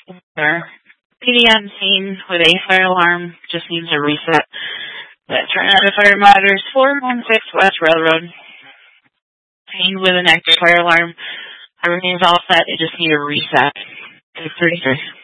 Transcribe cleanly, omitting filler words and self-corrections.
There. PDM scene with a fire alarm just needs a reset. That's Tornado Fire Monitors 416 West Railroad. Scene with an active fire alarm. Everything's all set. It just needs a reset. 633.